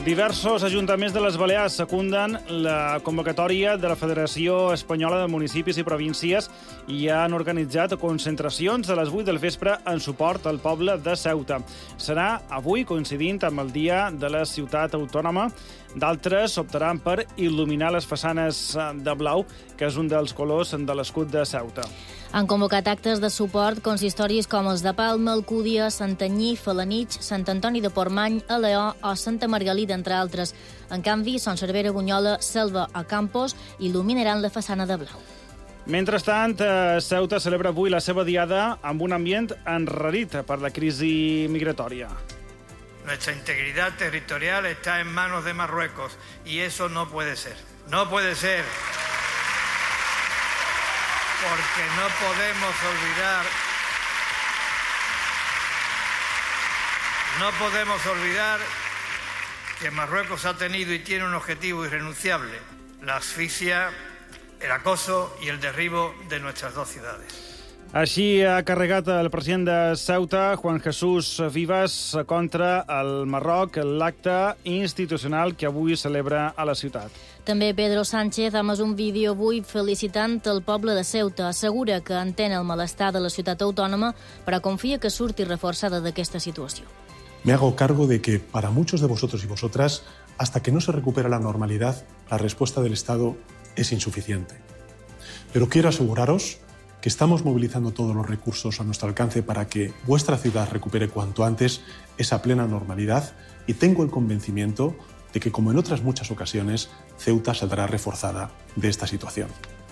Diversos ajuntaments de les Balears secunden la convocatòria de la Federació Espanyola de Municipis i Províncies i han organitzat concentracions a les 8 del vespre en suport al poble de Ceuta. Serà avui coincidint amb el dia de la ciutat autònoma. D'altres optaran per il·luminar les façanes de blau, que és un dels colors de l'escut de Ceuta. Han convocat actes de suport consistoris com els de Palma, Alcúdia, Santanyí, Felanitx, Sant Antoni de Portmany, Aleó o Santa Margalida, entre altres. En canvi, Son Cervera, Bunyola, Selva o Campos il·luminaran la façana de blau. Mentrestant, Ceuta celebra avui la seva diada amb un ambient enrarit per la crisi migratòria. Nuestra integridad territorial está en manos de Marruecos y eso no puede ser. No puede ser. Porque no podemos olvidar que Marruecos ha tenido y tiene un objetivo irrenunciable: la asfixia, el acoso y el derribo de nuestras dos ciudades. Així ha carregat el president de Ceuta, Juan Jesús Vivas, contra el Marroc l'acte institucional que avui celebra a la ciutat. També Pedro Sánchez ha emès un vídeo avui felicitant el poble de Ceuta. Assegura que entén el malestar de la ciutat autònoma, però confia que surti reforçada d'aquesta situació. Me hago cargo de que para muchos de vosotros y vosotras, hasta que no se recupera la normalidad, la respuesta del Estado es insuficiente. Pero quiero aseguraros que estamos movilizando todos los recursos a nuestro alcance para que vuestra ciudad recupere cuanto antes esa plena normalidad, y tengo el convencimiento de que, como en otras muchas ocasiones, Ceuta saldrá reforzada de esta situación.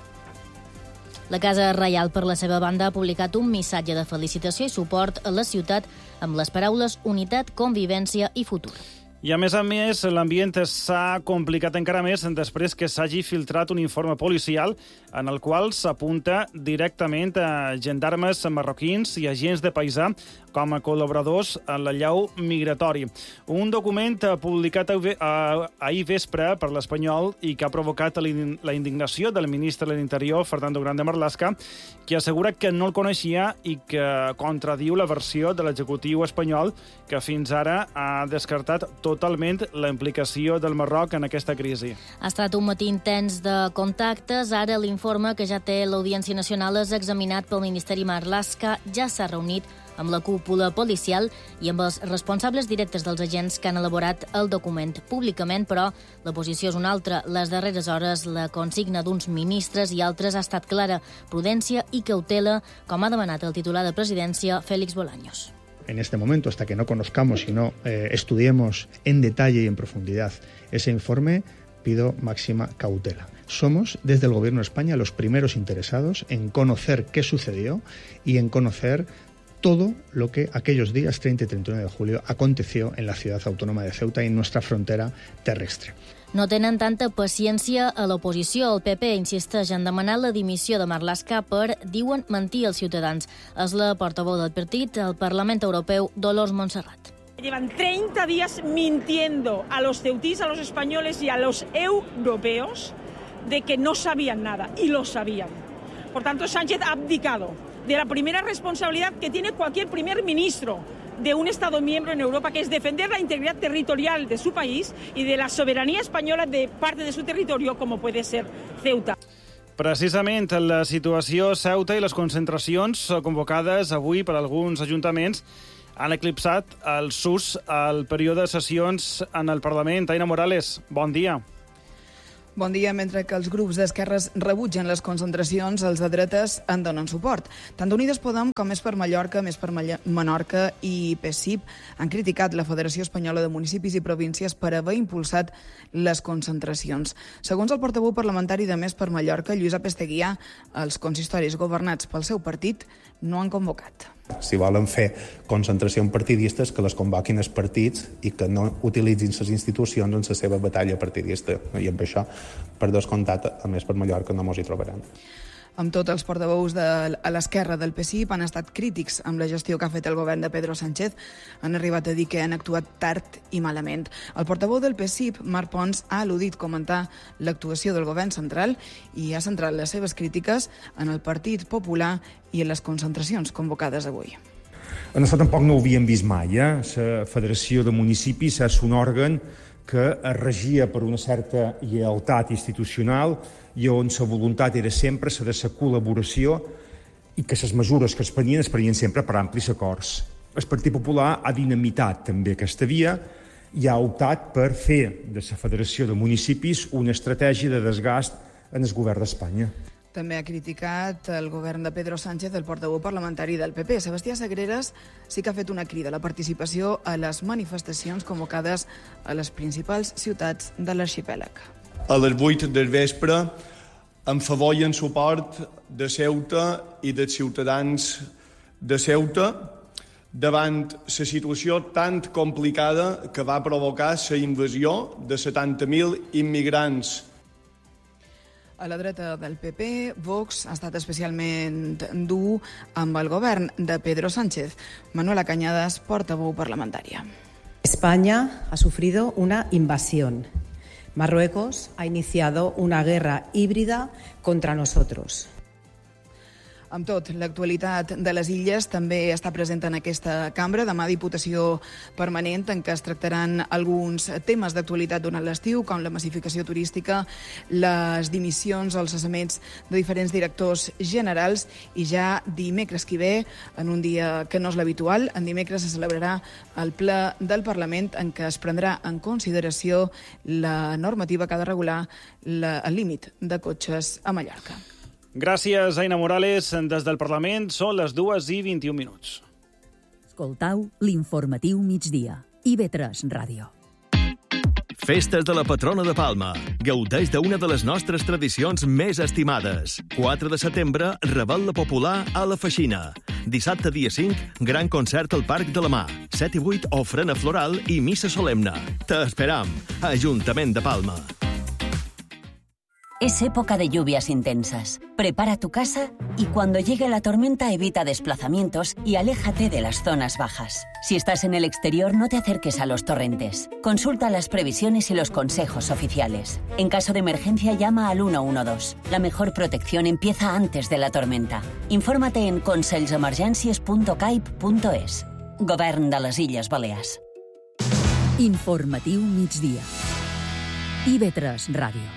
La Casa Reial, per la seva banda, ha publicat un missatge de felicitació i suport a la ciutat amb les paraules unitat, convivència i futur. I, a més, l'ambient s'ha complicat encara més després que s'hagi filtrat un informe policial en el qual s'apunta directament a gendarmes marroquins i agents de paisà com a col·laboradors en l'allau migratori. Un document publicat ahir vespre per l'Espanyol i que ha provocat la indignació del ministre de l'Interior, Fernando Grande Marlaska, que assegura que no el coneixia i que contradiu la versió de l'executiu espanyol, que fins ara ha descartat totalment la implicació del Marroc en aquesta crisi. Ha estat un matí intens de contactes. Ara l'informe que ja té l'Audiència Nacional és examinat pel Ministeri Marlaska. Ja s'ha reunit amb la cúpula policial i amb els responsables directes dels agents que han elaborat el document públicament, però la posició és una altra. Les darreres hores la consigna d'uns ministres i altres ha estat clara: prudència i cautela, com ha demanat el titular de Presidència, Félix Bolaños. En este momento, hasta que no conozcamos y no estudiemos en detalle y en profundidad ese informe, pido máxima cautela. Somos, desde el Gobierno de España, los primeros interesados en conocer qué sucedió y en conocer todo lo que aquellos días 30 y 31 de julio aconteció en la ciudad autónoma de Ceuta y en nuestra frontera terrestre. No tenen tanta paciència a l'oposició. El PP insisteix en demanar la dimissió de Marlaska per, diuen, mentir als ciutadans. És la portaveu del partit al Parlament Europeu, Dolors Montserrat. Llevan 30 días mintiendo a los ceutíes, a los españoles y a los europeos de que no sabían nada, y lo sabían. Por tanto, Sánchez ha abdicado de la primera responsabilidad que tiene cualquier primer ministro de un Estado miembro en Europa, que es defender la integridad territorial de su país y de la soberanía española de parte de su territorio, como puede ser Ceuta. Precisament la situació a Ceuta i les concentracions convocades avui per alguns ajuntaments han eclipsat el SUS al període de sessions en el Parlament. Aina Morales, bon dia. Bon dia. Mentre que els grups d'esquerres rebutgen les concentracions, els de dretes en donen suport. Tant Unides Podem com Més per Mallorca, Més per Menorca i PSIP han criticat la Federació Espanyola de Municipis i Províncies per haver impulsat les concentracions. Segons el portaveu parlamentari de Més per Mallorca, Lluís Apesteguià, els consistoris governats pel seu partit no han convocat. Si volen fer concentracions partidistes, que les convoquin els partits i que no utilitzin les institucions en la seva batalla partidista. I amb això, per descomptat, a Més per Mallorca no mos hi trobaran. Amb tot, els portaveus a l'esquerra del PSIP han estat crítics amb la gestió que ha fet el govern de Pedro Sánchez. Han arribat a dir que han actuat tard i malament. El portaveu del PSIP, Marc Pons, ha al·ludit comentar l'actuació del govern central i ha centrat les seves crítiques en el Partit Popular i en les concentracions convocades avui. Això tampoc no ho havíem vist mai. La Federació de Municipis és un òrgan que es regia per una certa lleialtat institucional i on la voluntat era sempre la de la col·laboració i que les mesures que es prenien sempre per amplis acords. El Partit Popular ha dinamitat també aquesta via i ha optat per fer de la Federació de Municipis una estratègia de desgast en el govern d'Espanya. També ha criticat el govern de Pedro Sánchez, el portaveu parlamentari del PP. Sebastià Sagreras sí que ha fet una crida a la participació a les manifestacions convocades a les principals ciutats de l'arxipèlag. A les 8 del vespre, en favor i en suport de Ceuta i dels ciutadans de Ceuta, davant la situació tan complicada que va provocar la invasió de 70.000 immigrants. A la dreta del PP, Vox ha estat especialment dur amb el govern de Pedro Sánchez. Manuela Cañadas, portaveu parlamentària. España ha sufrido una invasión. Marruecos ha iniciado una guerra híbrida contra nosotros. Amb tot, l'actualitat de les illes també està present en aquesta cambra. Demà, Diputació Permanent, en què es tractaran alguns temes d'actualitat durant l'estiu, com la massificació turística, les dimissions o els cessaments de diferents directors generals, i ja dimecres que ve, en un dia que no és l'habitual, en dimecres se celebrarà el ple del Parlament en què es prendrà en consideració la normativa que ha de regular el límit de cotxes a Mallorca. Gràcies, Aina Morales. Des del Parlament són les 2:21. Escoltau l'informatiu migdia. IB3 Ràdio. Festes de la patrona de Palma. Gaudeix d'una de les nostres tradicions més estimades. 4 de setembre, Revetlla Popular a la Feixina. Dissabte, dia 5, gran concert al Parc de la Mar. 7 i 8, ofrena floral i missa solemne. T'esperam. Ajuntament de Palma. Es época de lluvias intensas. Prepara tu casa y cuando llegue la tormenta evita desplazamientos y aléjate de las zonas bajas. Si estás en el exterior, no te acerques a los torrentes. Consulta las previsiones y los consejos oficiales. En caso de emergencia, llama al 112. La mejor protección empieza antes de la tormenta. Infórmate en conselsemergències.caip.es. Govern de les Illes Balears. Informatiu migdia. IB3 Ràdio.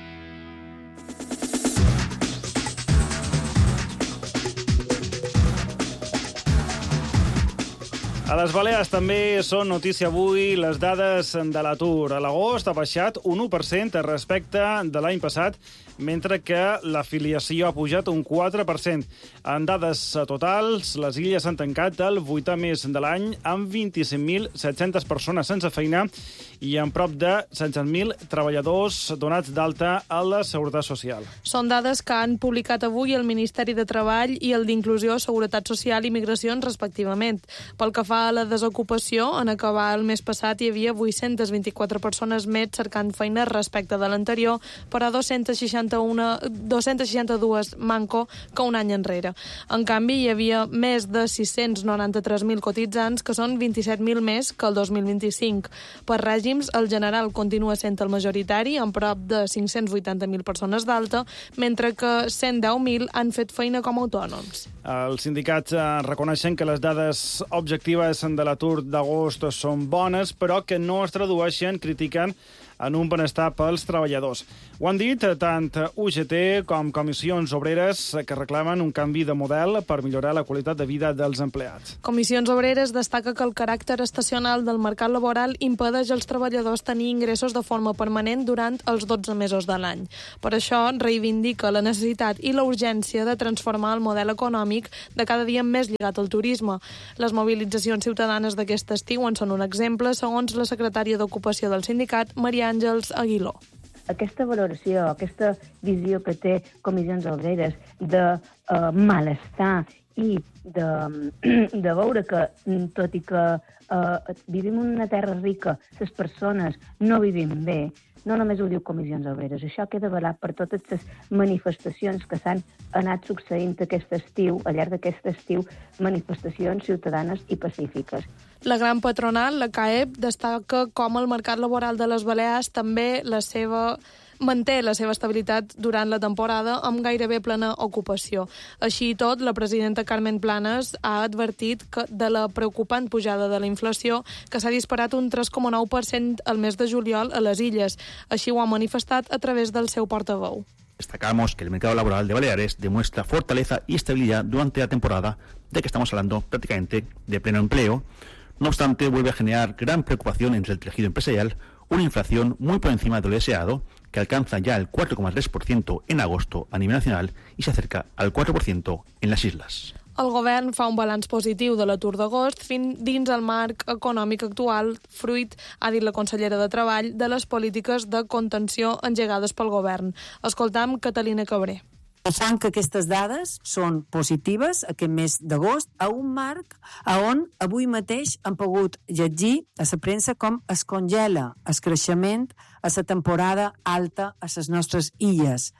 A les Balears també són notícia avui les dades de l'atur. A l'agost ha baixat un 1% respecte de l'any passat, mentre que l'afiliació ha pujat un 4%. En dades totals, les illes han tancat el 8è mes de l'any amb 25.700 persones sense feina i amb prop de 16.000 treballadors donats d'alta a la Seguretat Social. Són dades que han publicat avui el Ministeri de Treball i el d'Inclusió, Seguretat Social i Migracions, respectivament. Pel que fa a la desocupació, en acabar el mes passat hi havia 824 persones més cercant feina respecte de l'anterior, però 262 manco que un any enrere. En canvi, hi havia més de 693.000 cotitzants, que són 27.000 més que el 2025. Per règims, el general continua sent el majoritari, amb prop de 580.000 persones d'alta, mentre que 110.000 han fet feina com a autònoms. Els sindicats reconeixen que les dades objectives de l'atur d'agost són bones, però que no es tradueixen, critiquen, en un benestar pels treballadors. Ho han dit tant UGT com comissions obreres que reclamen un canvi de model per millorar la qualitat de vida dels empleats. Comissions Obreres destaca que el caràcter estacional del mercat laboral impedeix als treballadors tenir ingressos de forma permanent durant els 12 mesos de l'any. Per això reivindica la necessitat i la urgència de transformar el model econòmic de cada dia més lligat al turisme. Les mobilitzacions ciutadanes d'aquest estiu en són un exemple, segons la secretària d'Ocupació del sindicat, Maria Àngels Aguiló. Aquesta valoració, aquesta visió que té Comissions Obreres de malestar i de veure que, tot i que vivim en una terra rica, les persones no vivim bé, no només ho diu Comissions Obreres, això queda avalat per totes les manifestacions que s'han anat succeint aquest estiu, al llarg d'aquest estiu, manifestacions ciutadanes i pacífiques. La gran patronal, la CAEB, destaca com el mercat laboral de les Balears també la seva manté la seva estabilitat durant la temporada amb gairebé plena ocupació. Així i tot, la presidenta Carmen Planas ha advertit de la preocupant pujada de la inflació, que s'ha disparat un 3,9% al mes de juliol a les Illes. Així ho ha manifestat a través del seu portaveu. Destacamos que el mercado laboral de Baleares demuestra fortaleza y estabilidad durante la temporada, de que estamos hablando prácticamente de pleno empleo. No obstante, vuelve a generar gran preocupación entre el tejido empresarial una inflación muy por encima de lo deseado, que alcanza ya el 4,3% en agosto a nivel nacional y se acerca al 4% en las islas. El govern fa un balanç positiu de l'atur d'agost dins el marc econòmic actual, fruit, ha dit la consellera de Treball, de les polítiques de contenció engegades pel govern. Escoltam Catalina Cabré. Fan que aquestes dades són positives aquest mes d'agost a un marc on avui mateix han pogut llegir a la premsa com es congela el creixement a la temporada alta a les nostres illes.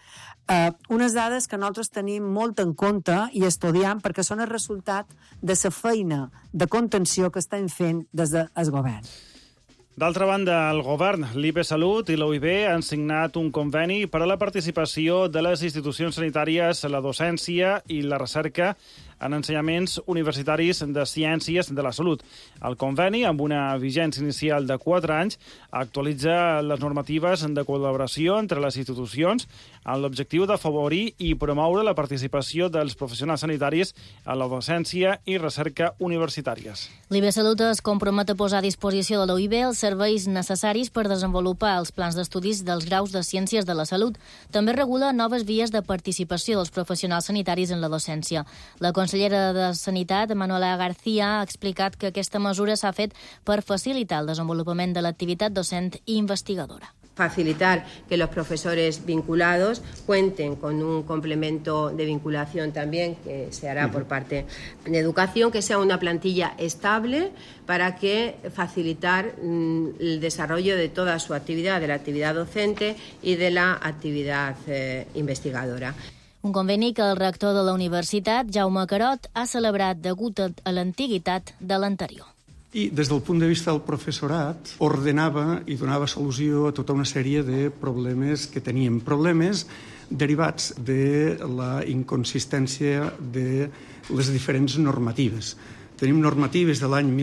Unes dades que nosaltres tenim molt en compte i estudiem perquè són el resultat de la feina de contenció que estem fent des del govern. D'altra banda, el govern, l'IPE Salut i l'OIB han signat un conveni per a la participació de les institucions sanitàries, la docència i la recerca en ensenyaments universitaris de ciències de la salut. El conveni, amb una vigència inicial de 4 anys, actualitza les normatives de col·laboració entre les institucions amb l'objectiu d'afavorir i promoure la participació dels professionals sanitaris a la docència i recerca universitàries. L'IPE Salut es compromet a posar a disposició de l'OIB els serveis necessaris per desenvolupar els plans d'estudis dels graus de Ciències de la Salut. També regula noves vies de participació dels professionals sanitaris en la docència. La consellera de Sanitat, Manuela García, ha explicat que aquesta mesura s'ha fet per facilitar el desenvolupament de l'activitat docent i investigadora. Facilitar que los profesores vinculados cuenten con un complemento de vinculación también que se hará por parte de Educación, que sea una plantilla estable para que facilitar el desarrollo de toda su actividad, de la actividad docente y de la actividad investigadora. Un conveni que el rector de la universitat, Jaume Carot, ha celebrat degut a l'antiguitat de l'anterior. I des del punt de vista del professorat ordenava i donava solució a tota una sèrie de problemes que teníem. Problemes derivats de la inconsistència de les diferents normatives. Tenim normatives de l'any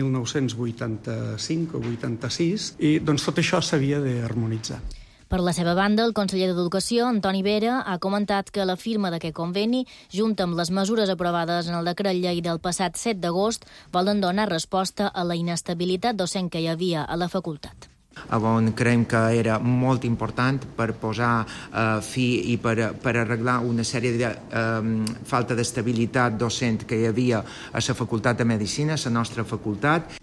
1985 o 86 i doncs tot això s'havia d'harmonitzar. Per la seva banda, el conseller d'Educació, Antoni Vera, ha comentat que la firma d'aquest conveni, junt amb les mesures aprovades en el decret llei del passat 7 d'agost, volen donar resposta a la inestabilitat docent que hi havia a la facultat. On creiem que era molt important per posar fi i per arreglar una sèrie de falta d'estabilitat docent que hi havia a la facultat de Medicina, a la nostra facultat,